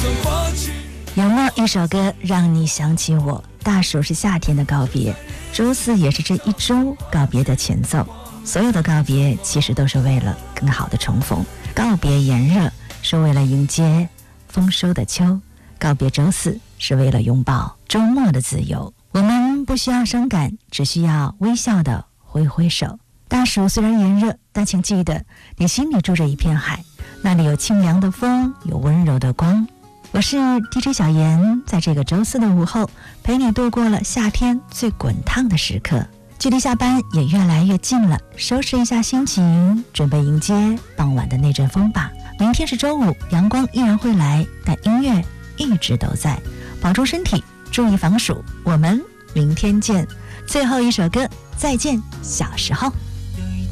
有没有一首歌让你想起我？大暑是夏天的告别，周四也是这一周告别的前奏。所有的告别其实都是为了更好的重逢。告别炎热是为了迎接丰收的秋，告别周四是为了拥抱周末的自由。我们不需要伤感，只需要微笑的挥挥手。大暑虽然炎热，但请记得你心里住着一片海，那里有清凉的风，有温柔的光。我是 DJ 小妍，在这个周四的午后陪你度过了夏天最滚烫的时刻，距离下班也越来越近了，收拾一下心情，准备迎接傍晚的那阵风吧。明天是周五，阳光依然会来，但音乐一直都在。保重身体，注意防暑，我们明天见。最后一首歌，再见小时候。